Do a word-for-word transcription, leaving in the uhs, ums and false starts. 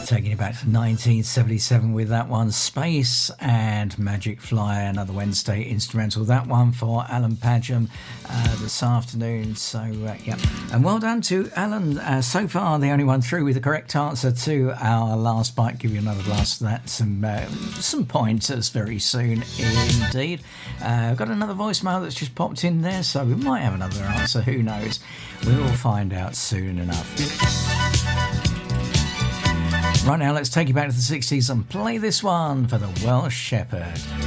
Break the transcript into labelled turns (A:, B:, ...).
A: Taking it back to nineteen seventy-seven with that one, Space and Magic Flyer, another Wednesday instrumental. That one for Alan Padgham uh, this afternoon. So, uh, yeah. And well done to Alan. Uh, so far, the only one through with the correct answer to our last bite. Give you another blast of that. Some, uh, some pointers very soon indeed. Uh, I've got another voicemail that's just popped in there, so we might have another answer. Who knows? We'll find out soon enough. Right now, let's take you back to the sixties and play this one for the Welsh Shepherd.